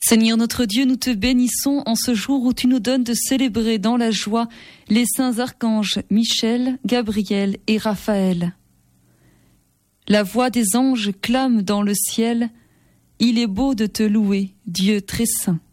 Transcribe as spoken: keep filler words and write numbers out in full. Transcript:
Seigneur notre Dieu, nous te bénissons en ce jour où tu nous donnes de célébrer dans la joie les saints archanges Michel, Gabriel et Raphaël. La voix des anges clame dans le ciel, il est beau de te louer, Dieu très saint.